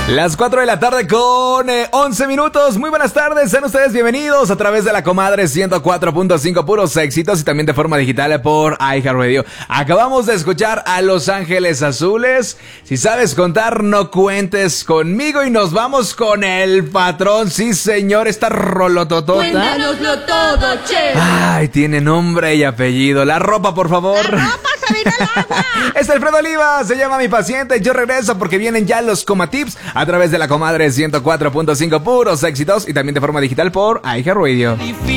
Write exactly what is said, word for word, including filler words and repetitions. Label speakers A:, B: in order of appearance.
A: Las cuatro de la tarde con eh, once minutos. Muy buenas tardes, sean ustedes bienvenidos a través de la Comadre ciento cuatro punto cinco, puros éxitos, y también de forma digital por iHeartRadio. Acabamos de escuchar a Los Ángeles Azules. Si sabes contar, no cuentes conmigo, y nos vamos con El Patrón. Sí, señor, esta rolototota.
B: Cuéntanoslo todo, che.
A: Ay, tiene nombre y apellido. La ropa, por favor.
B: La ropa se vino al agua.
A: Es Alfredo Oliva, se llama Mi Paciente. Yo regreso porque vienen ya los Comatips a través de la Comadre ciento cuatro punto cinco, puros éxitos, y también de forma digital por iHeartRadio.